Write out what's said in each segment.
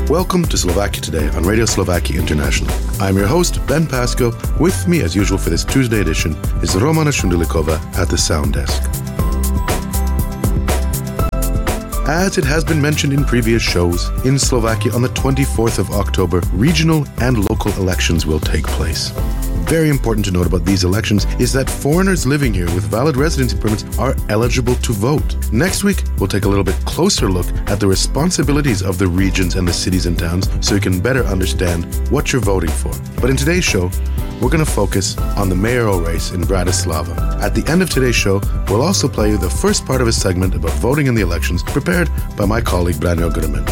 Welcome to Slovakia Today on Radio Slovakia International. I'm your host, Ben Pasco. With me, as usual for this Tuesday edition, is Romana Shundulikova at the sound desk. As it has been mentioned in previous shows, in Slovakia on the 24th of October, regional and local elections will take place. Very important to note about these elections is that foreigners living here with valid residency permits are eligible to vote. Next week, we'll take a little bit closer look at the responsibilities of the regions and the cities and towns so you can better understand what you're voting for. But in today's show, we're going to focus on the mayoral race in Bratislava. At the end of today's show, we'll also play you the first part of a segment about voting in the elections prepared by my colleague Branko Grmen.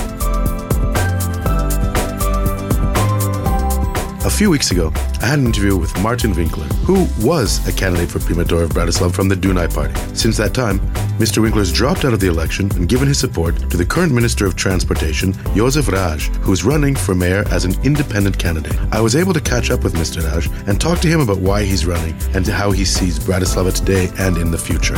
A few weeks ago, I had an interview with Martin Winkler, who was a candidate for Primator of Bratislava from the Dunaj Party. Since that time, Mr. Winkler has dropped out of the election and given his support to the current Minister of Transportation, Jozef Ráž, who is running for mayor as an independent candidate. I was able to catch up with Mr. Ráž and talk to him about why he's running and how he sees Bratislava today and in the future.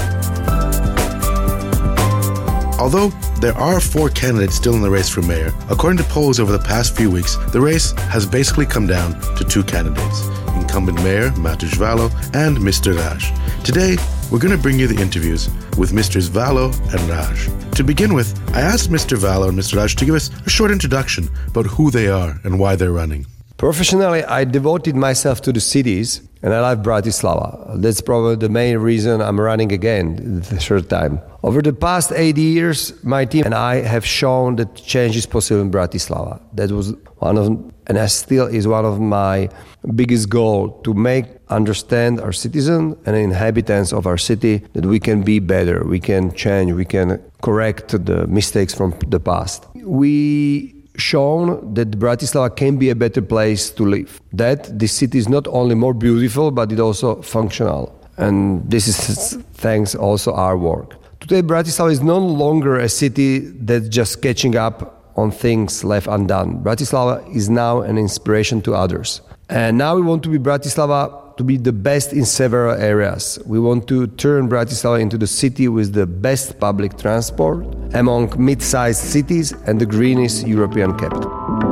Although there are 4 candidates still in the race for mayor, according to polls over the past few weeks, the race has basically come down to 2 candidates, incumbent mayor Mateusz Valo and Mr. Ráž. Today, we're going to bring you the interviews with Mr. Valo and Ráž. To begin with, I asked Mr. Valo and Mr. Ráž to give us a short introduction about who they are and why they're running. Professionally, I devoted myself to the cities and I love Bratislava. That's probably the main reason I'm running again the third time. Over the past 8 years, my team and I have shown that change is possible in Bratislava. That was and still is one of my biggest goals, to make understand our citizens and inhabitants of our city that we can be better, we can change, we can correct the mistakes from the past. We shown that Bratislava can be a better place to live. That this city is not only more beautiful, but it's also functional. And this is thanks also our work. Today, Bratislava is no longer a city that's just catching up on things left undone. Bratislava is now an inspiration to others. And now we want to be Bratislava to be the best in several areas. We want to turn Bratislava into the city with the best public transport among mid-sized cities and the greenest European capital.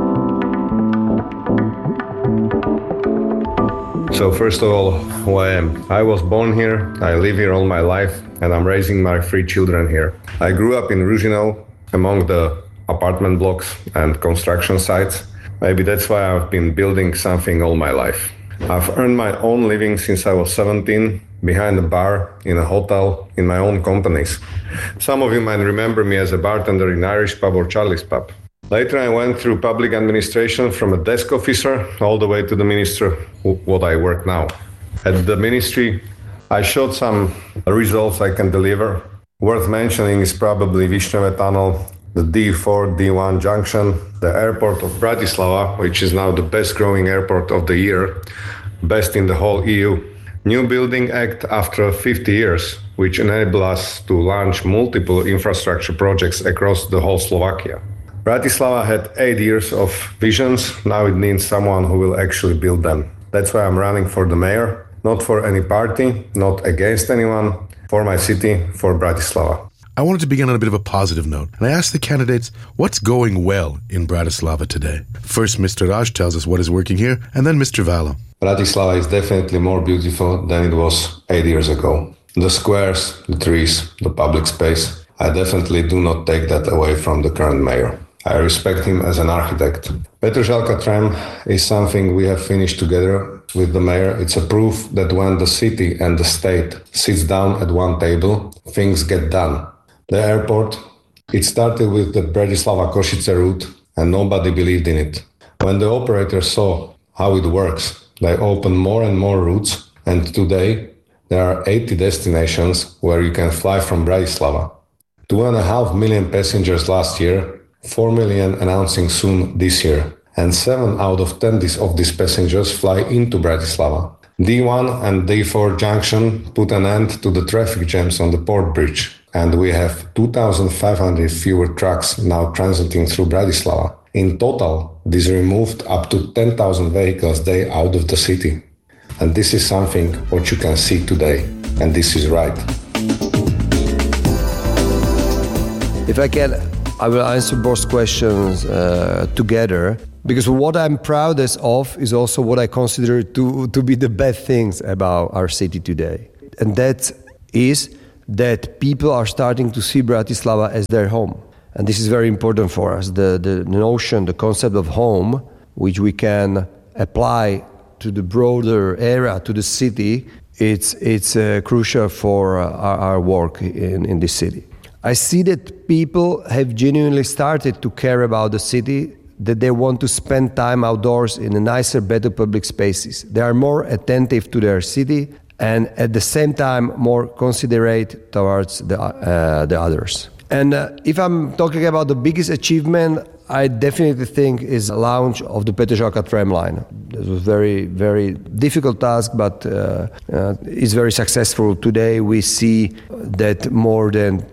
So first of all, who I am. I was born here, I live here all my life, and I'm raising my 3 children here. I grew up in Ružino, among the apartment blocks and construction sites. Maybe that's why I've been building something all my life. I've earned my own living since I was 17, behind a bar, in a hotel, in my own companies. Some of you might remember me as a bartender in Irish pub or Charlie's pub. Later I went through public administration from a desk officer all the way to the minister, what I work now. At the ministry, I showed some results I can deliver. Worth mentioning is probably Višňové Tunnel, the D4, D1 junction, the airport of Bratislava, which is now the best growing airport of the year, best in the whole EU. New Building Act after 50 years, which enable us to launch multiple infrastructure projects across the whole Slovakia. Bratislava had 8 years of visions. Now it needs someone who will actually build them. That's why I'm running for the mayor, not for any party, not against anyone, for my city, for Bratislava. I wanted to begin on a bit of a positive note, and I asked the candidates what's going well in Bratislava today. First, Mr. Ráž tells us what is working here, and then Mr. Valo. Bratislava is definitely more beautiful than it was 8 years ago. The squares, the trees, the public space, I definitely do not take that away from the current mayor. I respect him as an architect. Petržalka tram is something we have finished together with the mayor. It's a proof that when the city and the state sits down at one table, things get done. The airport, it started with the Bratislava-Košice route and nobody believed in it. When the operators saw how it works, they opened more and more routes, and today there are 80 destinations where you can fly from Bratislava. 2.5 million passengers last year, 4 million announcing soon this year, and 7 out of 10 of these passengers fly into Bratislava. D1 and D4 junction put an end to the traffic jams on the port bridge, and we have 2,500 fewer trucks now transiting through Bratislava. In total, this removed up to 10,000 vehicles a day out of the city. And this is something what you can see today, and this is right. If I can I will answer both questions together, because what I'm proudest of is also what I consider to be the best things about our city today. And that is that people are starting to see Bratislava as their home. And this is very important for us. The notion, the concept of home, which we can apply to the broader area, to the city, it's crucial for our work in this city. I see that people have genuinely started to care about the city, that they want to spend time outdoors in a nicer, better public spaces. They are more attentive to their city and at the same time more considerate towards the others. And if I'm talking about the biggest achievement, I definitely think is the launch of the Petržalka tram line. This was very, very difficult task, but it's very successful. Today we see that more than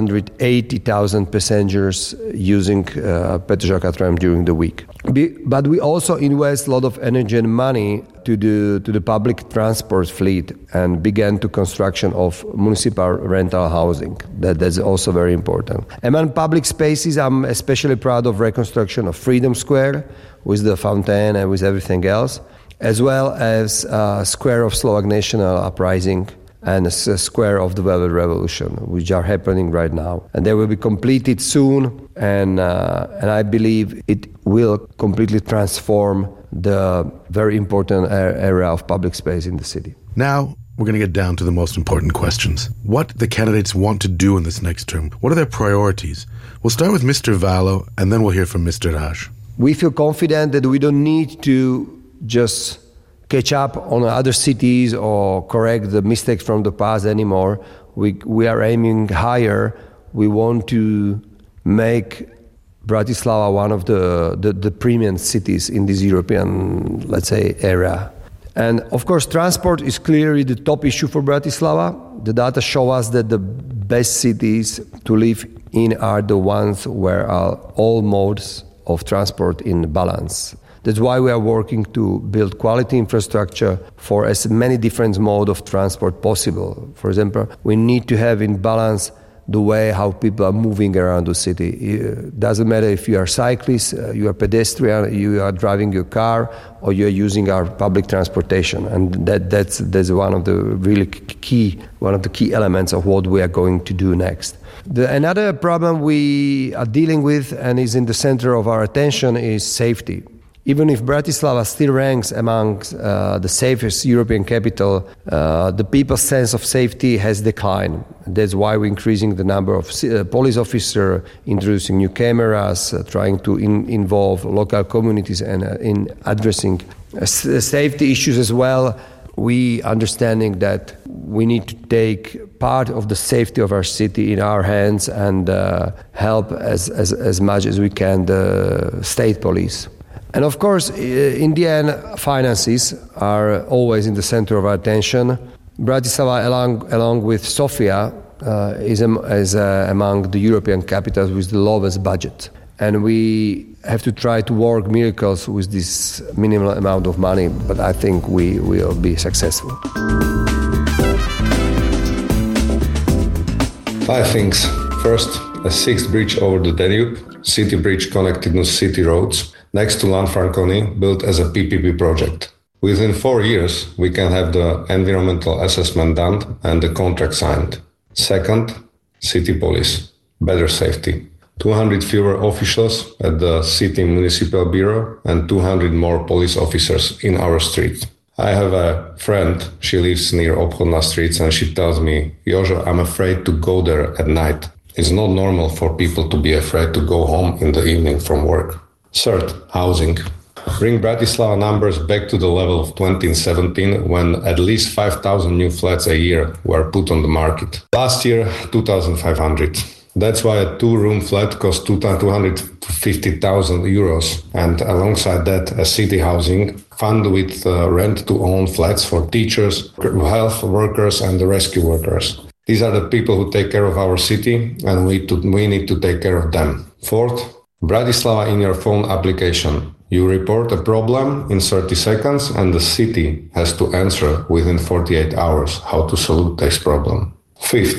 280,000 passengers using Petržalka tram during the week. But we also invest a lot of energy and money to the public transport fleet and began to construction of municipal rental housing. That's also very important. Among public spaces, I'm especially proud of reconstruction of Freedom Square with the fountain and with everything else, as well as Square of Slovak National Uprising and a Square of the Velvet Revolution, which are happening right now. And they will be completed soon, and I believe it will completely transform the very important area of public space in the city. Now, we're going to get down to the most important questions. What the candidates want to do in this next term. What are their priorities? We'll start with Mr. Valo, and then we'll hear from Mr. Raj. We feel confident that we don't need to just catch up on other cities or correct the mistakes from the past anymore. We are aiming higher. We want to make Bratislava one of the premium cities in this European, let's say, area. And of course, transport is clearly the top issue for Bratislava. The data show us that the best cities to live in are the ones where are all modes of transport in balance. That's why we are working to build quality infrastructure for as many different modes of transport possible. For example, we need to have in balance the way how people are moving around the city. It doesn't matter if you are cyclist, you are pedestrian, you are driving your car, or you are using our public transportation. And that's one of the really key elements of what we are going to do next. Another problem we are dealing with and is in the center of our attention is safety. Even if Bratislava still ranks among the safest European capital, the people's sense of safety has declined. That's why we're increasing the number of police officers, introducing new cameras, trying to involve local communities and in addressing safety issues as well. We understanding that we need to take part of the safety of our city in our hands and help as much as we can the state police. And of course, in the end, finances are always in the center of our attention. Bratislava, along with Sofia, is among the European capitals with the lowest budget. And we have to try to work miracles with this minimal amount of money, but I think we will be successful. 5 things. First, a 6th bridge over the Danube, city bridge connecting the city roads, next to Lanfranconi, built as a PPP project. Within 4 years, we can have the environmental assessment done and the contract signed. Second, city police, better safety. 200 fewer officials at the city municipal bureau and 200 more police officers in our street. I have a friend, she lives near Obchodna streets, and she tells me, Jožo, I'm afraid to go there at night. It's not normal for people to be afraid to go home in the evening from work. Third, housing. Bring Bratislava numbers back to the level of 2017, when at least 5,000 new flats a year were put on the market. Last year, 2,500. That's why a 2-room flat cost 250,000 euros. And alongside that, a city housing fund with rent-to-own flats for teachers, health workers, and the rescue workers. These are the people who take care of our city, and we need to take care of them. Fourth, Bratislava in your phone application. You report a problem in 30 seconds and the city has to answer within 48 hours how to solve this problem. Fifth,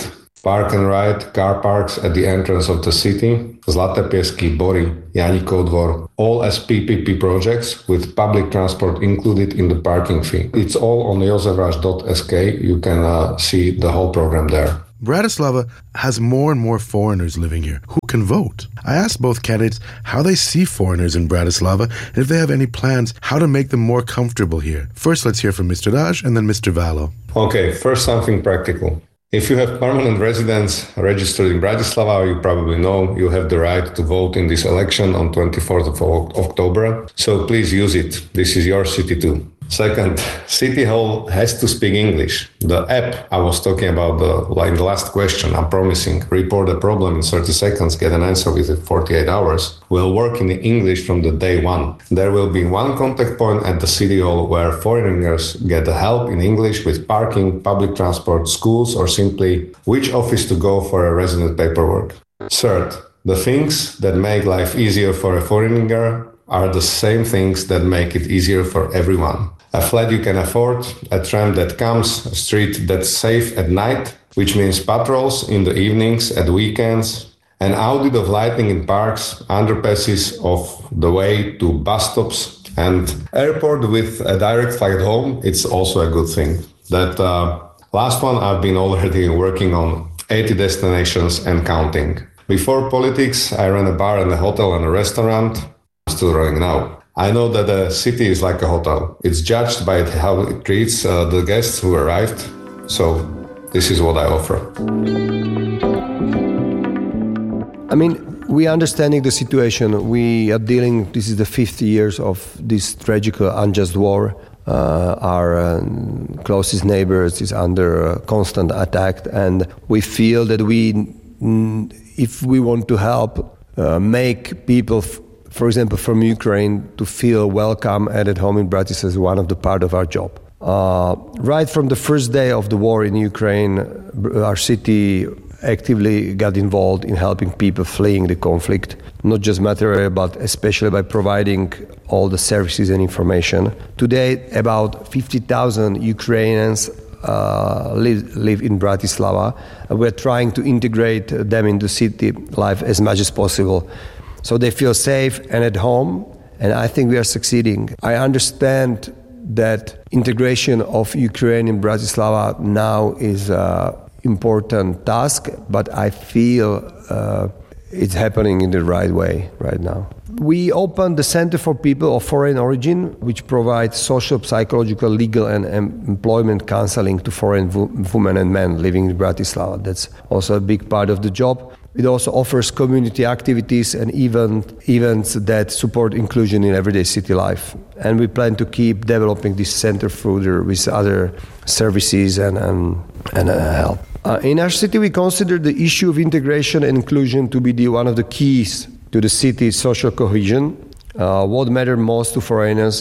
park and ride car parks at the entrance of the city, Zlaté Piesky, Bory, Janíkov Dvor, all as PPP projects with public transport included in the parking fee. It's all on jozefraš.sk. You can see the whole program there. Bratislava has more and more foreigners living here who can vote. I asked both candidates how they see foreigners in Bratislava and if they have any plans how to make them more comfortable here. First, let's hear from Mr. Raj and then Mr. Valo. Okay, first something practical. If you have permanent residence registered in Bratislava, you probably know you have the right to vote in this election on 24th of October. So please use it. This is your city too. Second, City Hall has to speak English. The app I was talking about in the last question, I'm promising, report a problem in 30 seconds, get an answer within 48 hours, will work in English from the day one. There will be one contact point at the City Hall where foreigners get the help in English with parking, public transport, schools, or simply which office to go for a resident paperwork. Third, the things that make life easier for a foreigner are the same things that make it easier for everyone. A flat you can afford, a tram that comes, a street that's safe at night, which means patrols in the evenings, at weekends, an audit of lighting in parks, underpasses of the way to bus stops, and airport with a direct flight home. It's also a good thing. That last one I've been already working on 80 destinations and counting. Before politics, I ran a bar and a hotel and a restaurant. I'm still running now. I know that a city is like a hotel. It's judged by how it treats the guests who arrived. So this is what I offer. I mean, we understanding the situation. We are dealing, this is the 50 years of this tragic, unjust war. Our closest neighbors is under constant attack. And we feel that if we want to help make people for example, from Ukraine, to feel welcome and at home in Bratislava is one of the part of our job. Right from the first day of the war in Ukraine, our city actively got involved in helping people fleeing the conflict, not just materially, but especially by providing all the services and information. Today, about 50,000 Ukrainians live in Bratislava. We're trying to integrate them into city life as much as possible, so they feel safe and at home, and I think we are succeeding. I understand that integration of Ukraine in Bratislava now is an important task, but I feel it's happening in the right way right now. We opened the Center for People of Foreign Origin, which provides social, psychological, legal and employment counseling to foreign women and men living in Bratislava. That's also a big part of the job. It also offers community activities and events that support inclusion in everyday city life. And we plan to keep developing this center further with other services and help. In our city, we consider the issue of integration and inclusion to be one of the keys to the city's social cohesion. What matters most to foreigners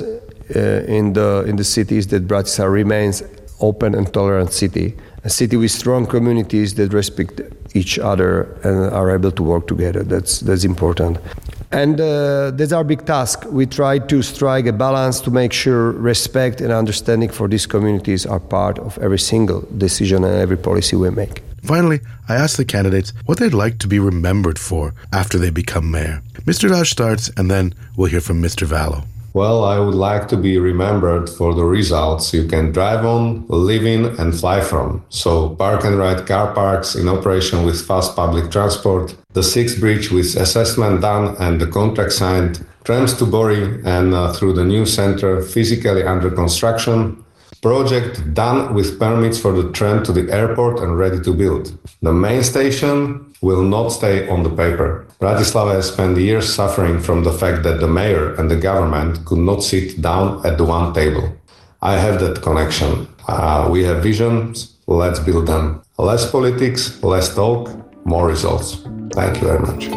in the city is that Bratislava remains open and tolerant city, a city with strong communities that respect each other and are able to work together. That's important. And that's our big task. We try to strike a balance to make sure respect and understanding for these communities are part of every single decision and every policy we make. Finally, I asked the candidates what they'd like to be remembered for after they become mayor. Mr. Raj starts, and then we'll hear from Mr. Valo. Well, I would like to be remembered for the results you can drive on, live in, and fly from. So, park and ride car parks in operation with fast public transport, the 6th bridge with assessment done and the contract signed, trams to Bory and through the new center physically under construction, project done with permits for the tram to the airport and ready to build. The main station will not stay on the paper. Bratislava has spent years suffering from the fact that the mayor and the government could not sit down at the one table. I have that connection. We have visions, let's build them. Less politics, less talk, more results. Thank you very much.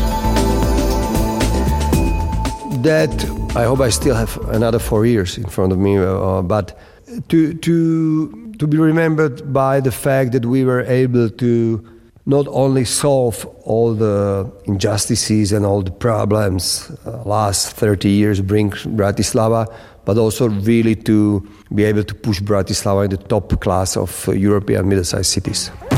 That, I hope I still have another 4 years in front of me, but to be remembered by the fact that we were able to not only solve all the injustices and all the problems last 30 years bring Bratislava, but also really to be able to push Bratislava in the top class of European middle-sized cities.